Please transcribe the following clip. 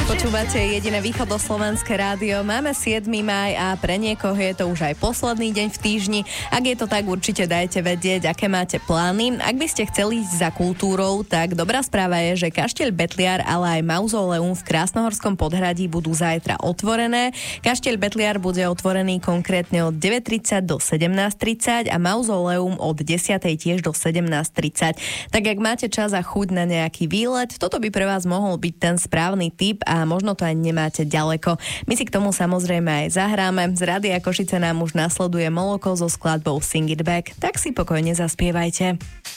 Počúvate jediné východoslovenské rádio. Máme 7. máj a pre niekoho je to už aj posledný deň v týždni. Ak je to tak, určite dajte vedieť, aké máte plány. Ak by ste chceli ísť za kultúrou, tak dobrá správa je, že kaštieľ Betliar, ale aj mauzoleum v Krásnohorskom podhradí budú zajtra otvorené. Kaštieľ Betliar bude otvorený konkrétne od 9:30 do 17:30 a mauzoleum od 10:00 tiež do 17:30. Tak ak máte čas a chuť na nejaký výlet, toto by pre vás mohol byť ten správny tip a možno to aj nemáte ďaleko. My si k tomu samozrejme aj zahráme. Z Rádia Košice nám už nasleduje Moloko so skladbou Sing It Back. Tak si pokojne zaspievajte.